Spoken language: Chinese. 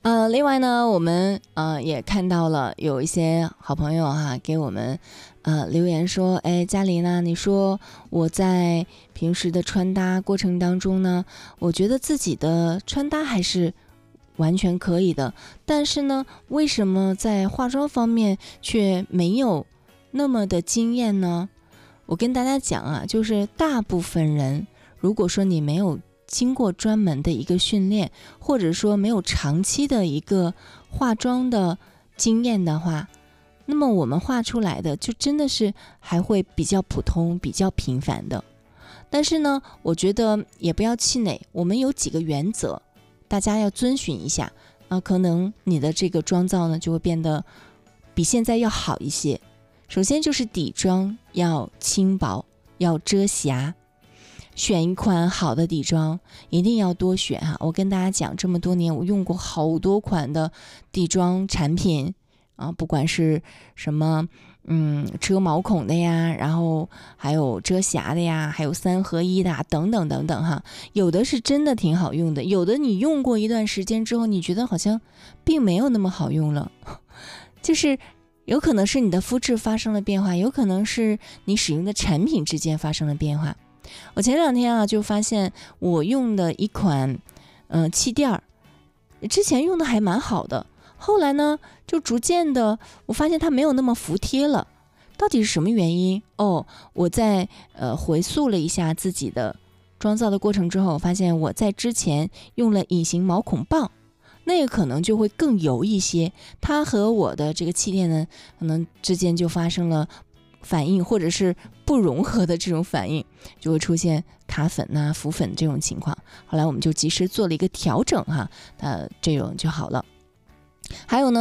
另外呢，我们也看到了有一些好朋友给我们留言说，哎，嘉玲呢，你说我在平时的穿搭过程当中呢，我觉得自己的穿搭还是完全可以的，但是呢，为什么在化妆方面却没有那么的惊艳呢？我跟大家讲就是大部分人，如果说你没有经过专门的一个训练，或者说没有长期的一个化妆的经验的话，那么我们画出来的就真的是还会比较普通，比较平凡的。但是呢，我觉得也不要气馁，我们有几个原则，大家要遵循一下可能你的这个妆造呢就会变得比现在要好一些。首先就是底妆要轻薄，要遮瑕，选一款好的底妆一定要多选我跟大家讲，这么多年我用过好多款的底妆产品不管是什么遮毛孔的呀，然后还有遮瑕的呀，还有3合1的等等等等有的是真的挺好用的，有的你用过一段时间之后，你觉得好像并没有那么好用了，就是有可能是你的肤质发生了变化，有可能是你使用的产品之间发生了变化。我前2天就发现我用的一款气垫之前用的还蛮好的，后来呢就逐渐的我发现它没有那么服帖了，到底是什么原因？我在回溯了一下自己的妆造的过程之后，我发现我在之前用了隐形毛孔棒，那个可能就会更油一些，它和我的这个气垫呢可能之间就发生了反应，或者是不融合的这种反应，就会出现卡粉浮粉这种情况。后来我们就及时做了一个调整这种就好了。还有呢